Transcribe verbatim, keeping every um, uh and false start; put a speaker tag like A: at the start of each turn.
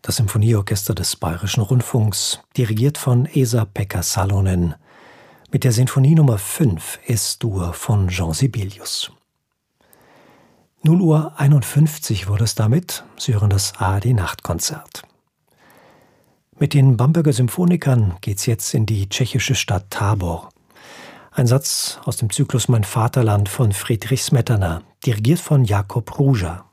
A: das Symphonieorchester des Bayerischen Rundfunks, dirigiert von Esa-Pekka Salonen, mit der Sinfonie Nummer fünf Es-Dur von Jean Sibelius. null Uhr einundfünfzig wurde es damit. Sie hören das A R D-Nachtkonzert. Mit den Bamberger Symphonikern geht's jetzt in die tschechische Stadt Tábor. Ein Satz aus dem Zyklus Mein Vaterland von Friedrich Smetana, dirigiert von Jakub Ruža.